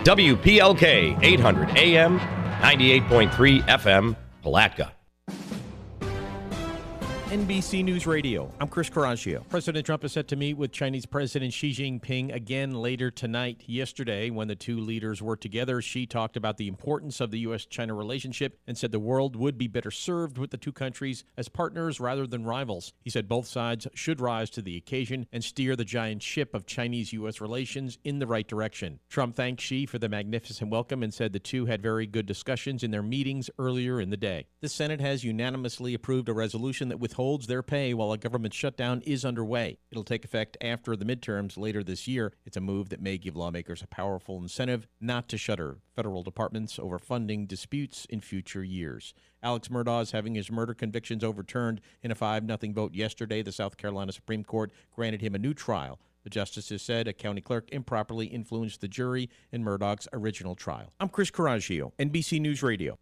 WPLK 800 AM, 98.3 FM, Palatka. NBC News Radio. I'm Chris Coraggio. President Trump is set to meet with Chinese President Xi Jinping again later tonight. Yesterday, when the two leaders were together, Xi talked about the importance of the U.S.-China relationship and said the world would be better served with the two countries as partners rather than rivals. He said both sides should rise to the occasion and steer the giant ship of Chinese-U.S. relations in the right direction. Trump thanked Xi for the magnificent welcome and said the two had very good discussions in their meetings earlier in the day. The Senate has unanimously approved a resolution that withholds their pay while a government shutdown is underway. It'll take effect after the midterms later this year. It's a move that may give lawmakers a powerful incentive not to shutter federal departments over funding disputes in future years. Alex Murdaugh is having his murder convictions overturned in a 5-0 vote yesterday. The South Carolina Supreme Court granted him a new trial. The justices said a county clerk improperly influenced the jury in Murdaugh's original trial. I'm Chris Coraggio, NBC News Radio.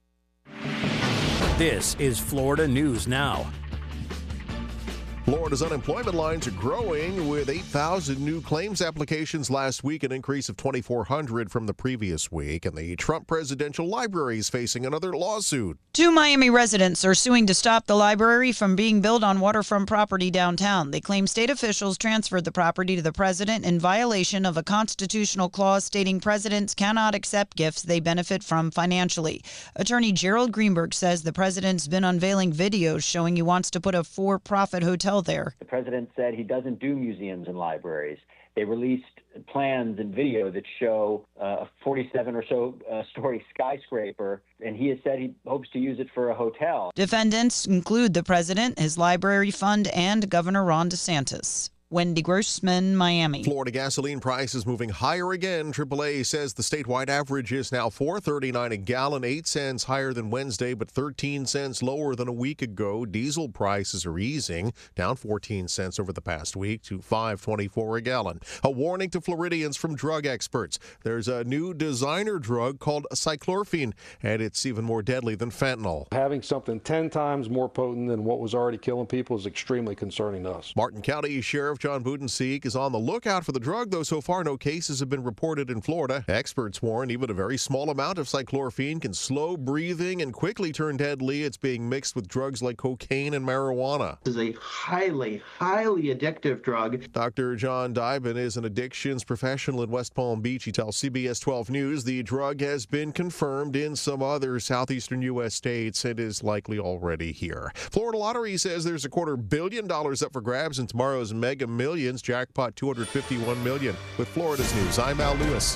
This is Florida News Now. Florida's unemployment lines are growing with 8,000 new claims applications last week, an increase of 2,400 from the previous week. And the Trump Presidential Library is facing another lawsuit. 2 Miami residents are suing to stop the library from being built on waterfront property downtown. They claim state officials transferred the property to the president in violation of a constitutional clause stating presidents cannot accept gifts they benefit from financially. Attorney Gerald Greenberg says the president's been unveiling videos showing he wants to put a for-profit hotel there. The president said he doesn't do museums and libraries. They released plans and video that show a 47 or so story skyscraper, and he has said he hopes to use it for a hotel. Defendants include the president, his library fund, and Governor Ron DeSantis. Wendy Grossman, Miami. Florida gasoline prices moving higher again. AAA says the statewide average is now $4.39 a gallon, 8 cents higher than Wednesday, but 13 cents lower than a week ago. Diesel prices are easing, down 14 cents over the past week to $5.24 a gallon. A warning to Floridians from drug experts. There's a new designer drug called cyclorphine, and it's even more deadly than fentanyl. Having something 10 times more potent than what was already killing people is extremely concerning to us. Martin County Sheriff John Budensiek is on the lookout for the drug, though so far no cases have been reported in Florida. Experts warn even a very small amount of cyclorphine can slow breathing and quickly turn deadly. It's being mixed with drugs like cocaine and marijuana. This is a highly addictive drug. Dr. John Dybin is an addictions professional in West Palm Beach. He tells CBS 12 News the drug has been confirmed in some other southeastern U.S. states and is likely already here. Florida Lottery says there's $250 million up for grabs in tomorrow's Mega Millions jackpot, $251 million. With Florida's News, I'm Al Lewis.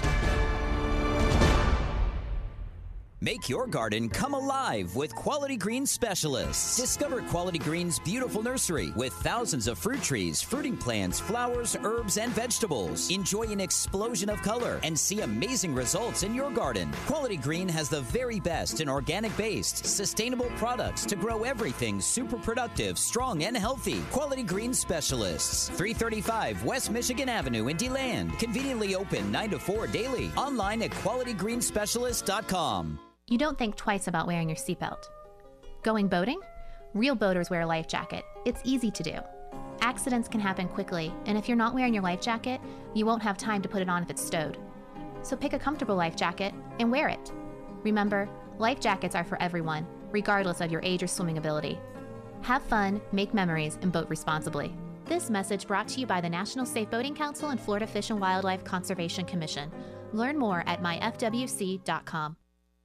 Make your garden come alive with Quality Green Specialists. Discover Quality Green's beautiful nursery with thousands of fruit trees, fruiting plants, flowers, herbs, and vegetables. Enjoy an explosion of color and see amazing results in your garden. Quality Green has the very best in organic-based, sustainable products to grow everything super productive, strong, and healthy. Quality Green Specialists, 335 West Michigan Avenue in DeLand. Conveniently open 9 to 4 daily. Online at qualitygreenspecialist.com. You don't think twice about wearing your seatbelt. Going boating? Real boaters wear a life jacket. It's easy to do. Accidents can happen quickly, and if you're not wearing your life jacket, you won't have time to put it on if it's stowed. So pick a comfortable life jacket and wear it. Remember, life jackets are for everyone, regardless of your age or swimming ability. Have fun, make memories, and boat responsibly. This message brought to you by the National Safe Boating Council and Florida Fish and Wildlife Conservation Commission. Learn more at myfwc.com.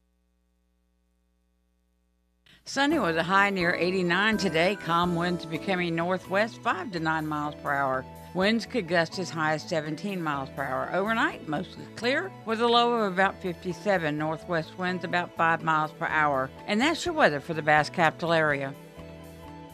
Sunny with a high near 89 today. Calm winds becoming northwest 5 to 9 miles per hour. Winds could gust as high as 17 miles per hour. Overnight, mostly clear with a low of about 57. Northwest winds about 5 miles per hour. And that's your weather for the Bass Capital area.